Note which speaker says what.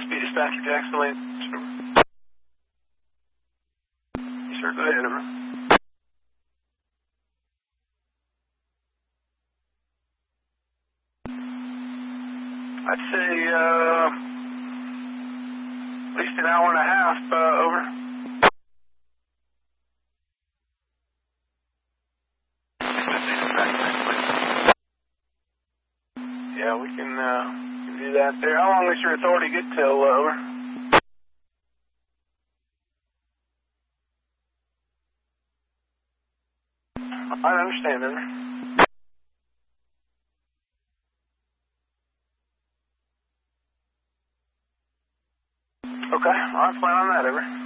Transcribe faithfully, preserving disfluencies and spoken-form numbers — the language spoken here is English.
Speaker 1: speed dispatch to Jackson Lane. Yes, sir, go ahead, over. I'd say, uh, at least an hour and a half, uh, over. Yeah, we can, uh, can do that there. How long is your authority good till, uh, over? I understand, over. Okay, I'll plan on that, over.